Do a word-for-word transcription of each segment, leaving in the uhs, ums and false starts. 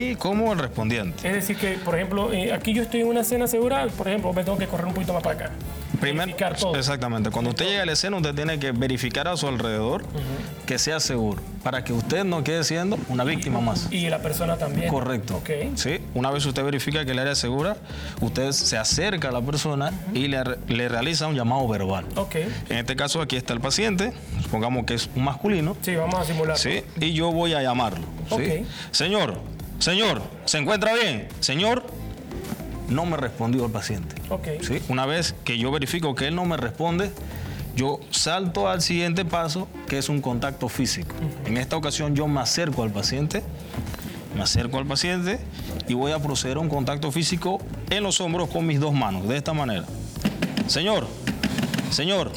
y como el respondiente. Es decir que, por ejemplo, eh, aquí yo estoy en una escena segura, por ejemplo, me tengo que correr un poquito más para acá. Primero, verificar todo. Exactamente. Cuando usted llega a la escena, usted tiene que verificar a su alrededor uh-huh. que sea seguro, para que usted no quede siendo una víctima y, más. Y la persona también. Correcto. Okay. ¿Sí? Una vez usted verifica que el área es segura, usted se acerca a la persona uh-huh. y le, le realiza un llamado verbal. Okay. En este caso, aquí está el paciente, supongamos que es un masculino. Sí, vamos a simular. Sí, y yo voy a llamarlo. ¿sí? Okay. Señor, señor, ¿se encuentra bien? Señor, no me respondió el paciente. Okay. ¿sí? Una vez que yo verifico que él no me responde, yo salto al siguiente paso, que es un contacto físico. Uh-huh. En esta ocasión yo me acerco al paciente, me acerco al paciente y voy a proceder a un contacto físico en los hombros con mis dos manos, de esta manera. Señor, señor,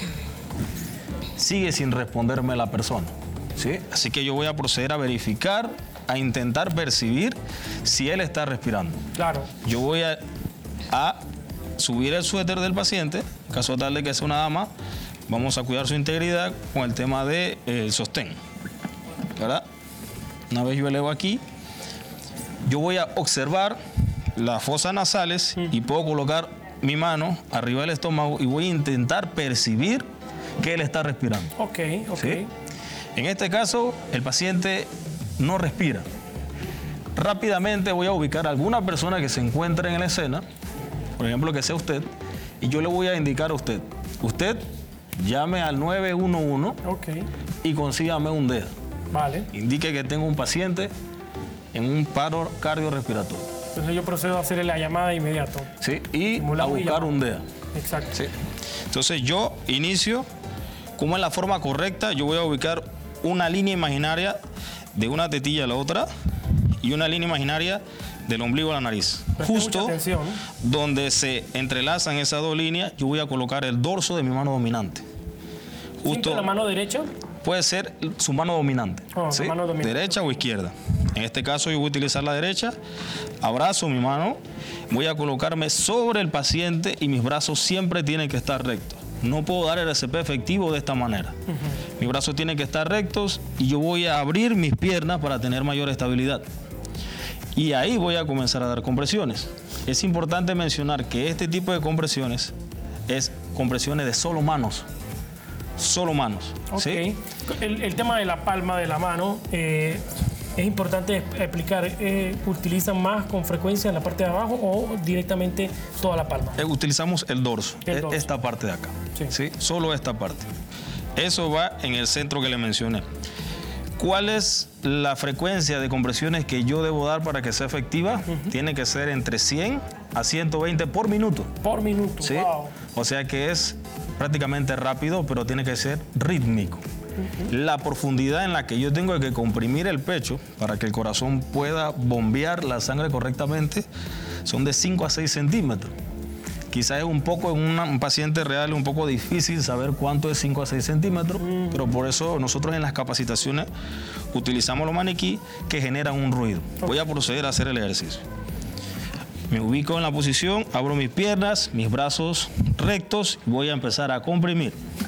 sigue sin responderme la persona. ¿sí? Así que yo voy a proceder a verificar, a intentar percibir si él está respirando. Claro. Yo voy a, a subir el suéter del paciente, en caso tal de que sea una dama, vamos a cuidar su integridad con el tema del de, eh, sostén. ¿Verdad? Una vez yo elevo aquí, yo voy a observar las fosas nasales mm. y puedo colocar mi mano arriba del estómago y voy a intentar percibir que él está respirando. Ok, ok. ¿sí? En este caso, el paciente no respira. Rápidamente voy a ubicar a alguna persona que se encuentre en la escena, por ejemplo que sea usted, y yo le voy a indicar a usted, usted llame al nueve uno uno okay. y consígame un dedo. Vale. Indique que tengo un paciente en un paro cardiorrespiratorio. Entonces yo procedo a hacerle la llamada de inmediato. Sí, y a buscar y un dedo. Exacto. Sí. Entonces yo inicio, como es la forma correcta, yo voy a ubicar una línea imaginaria de una tetilla a la otra y una línea imaginaria del ombligo a la nariz. Preste Justo donde se entrelazan esas dos líneas, yo voy a colocar el dorso de mi mano dominante. Justo la mano derecha. Puede ser su mano dominante, oh, ¿sí? mano dominante. Derecha o izquierda. En este caso yo voy a utilizar la derecha, abrazo mi mano, voy a colocarme sobre el paciente y mis brazos siempre tienen que estar rectos. No puedo dar el R C P efectivo de esta manera. Uh-huh. Mis brazos tienen que estar rectos y yo voy a abrir mis piernas para tener mayor estabilidad. Y ahí voy a comenzar a dar compresiones. Es importante mencionar que este tipo de compresiones es compresiones de solo manos. Solo manos. Ok. ¿sí? El, el tema de la palma de la mano, eh, es importante explicar, eh, ¿utilizan más con frecuencia en la parte de abajo o directamente toda la palma? Eh, utilizamos el dorso, el dorso, esta parte de acá. Sí. ¿sí? Solo esta parte. Eso va en el centro que le mencioné. ¿Cuál es la frecuencia de compresiones que yo debo dar para que sea efectiva? Uh-huh. Tiene que ser entre cien a ciento veinte por minuto. Por minuto, ¿sí? Wow. O sea que es prácticamente rápido, pero tiene que ser rítmico. Uh-huh. La profundidad en la que yo tengo que comprimir el pecho para que el corazón pueda bombear la sangre correctamente son de cinco a seis centímetros. Quizás es un poco en una, un paciente real un poco difícil saber cuánto es cinco a seis centímetros, uh-huh. pero por eso nosotros en las capacitaciones utilizamos los maniquí que generan un ruido. Okay. Voy a proceder a hacer el ejercicio. Me ubico en la posición, abro mis piernas, mis brazos rectos y voy a empezar a comprimir.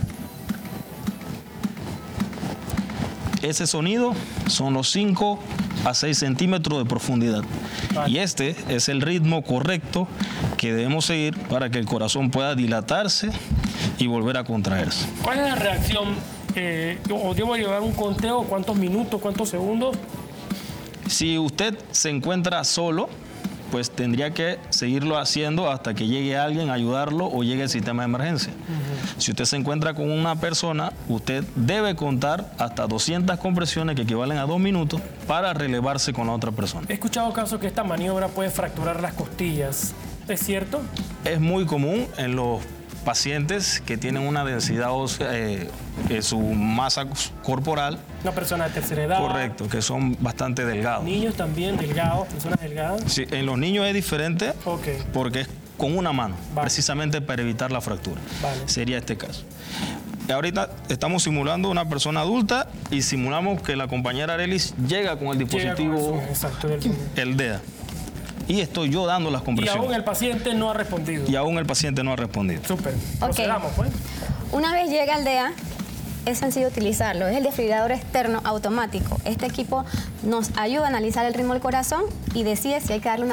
Ese sonido son los cinco a seis centímetros de profundidad. Vale. Y este es el ritmo correcto que debemos seguir para que el corazón pueda dilatarse y volver a contraerse. ¿Cuál es la reacción? Eh, ¿O debo llevar un conteo? ¿Cuántos minutos? ¿Cuántos segundos? Si usted se encuentra solo, pues tendría que seguirlo haciendo hasta que llegue alguien a ayudarlo o llegue el sistema de emergencia. Uh-huh. Si usted se encuentra con una persona, usted debe contar hasta doscientas compresiones que equivalen a dos minutos para relevarse con la otra persona. He escuchado casos que esta maniobra puede fracturar las costillas. ¿Es cierto? Es muy común en los pacientes que tienen una densidad ósea, eh, eh, su masa corporal. Una persona de tercera edad. Correcto, que son bastante delgados. Niños también delgados, personas delgadas. Sí, en los niños es diferente okay. porque es con una mano, vale. precisamente para evitar la fractura. Vale. Sería este caso. Ahorita estamos simulando una persona adulta y simulamos que la compañera Arelis llega con el dispositivo, con Exacto, el, el D E A. Y estoy yo dando las compresiones. Y aún el paciente no ha respondido. Y aún el paciente no ha respondido. Súper. Okay. Procedamos, pues. Una vez llega el D E A, es sencillo utilizarlo. Es el desfibrilador externo automático. Este equipo nos ayuda a analizar el ritmo del corazón y decide si hay que darle una